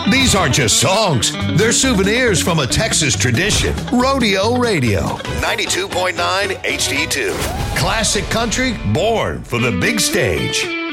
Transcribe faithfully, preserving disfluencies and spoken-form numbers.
These aren't just songs. They're souvenirs from a Texas tradition. Rodeo Radio, ninety-two point nine H D two. Classic country born for the big stage.